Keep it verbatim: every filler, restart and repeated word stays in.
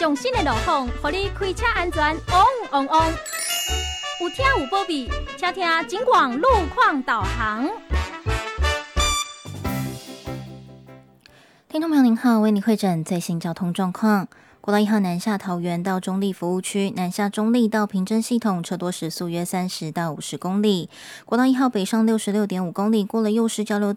上新的路况，让你开车安全旺旺旺。有听有保庇，请听警广路况导航。 听众朋友您好，为你汇诊最新交通状况。国道一号南下桃园到中立服务区，南下中立到平镇系统，车多时速约三十到五十公里。国道一号北上六十六点五公里，过了幼师交流